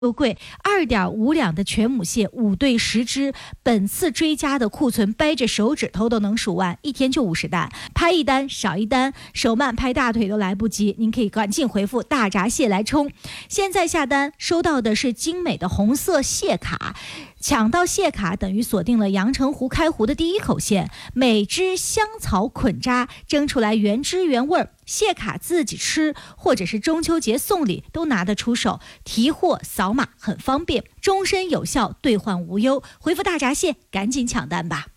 优贵，2.5两的全母蟹5对10只，本次追加的库存掰着手指头都能数完，一天就50单，拍一单少一单，手慢拍大腿都来不及。您可以赶紧回复大闸蟹来冲。现在下单收到的是精美的红色蟹卡，抢到蟹卡等于锁定了阳澄湖开湖的第一口线，每只香草捆扎蒸出来原汁原味，蟹卡自己吃或者是中秋节送礼都拿得出手，提货扫码很方便，终身有效，兑换无忧。回复大闸蟹赶紧抢单吧。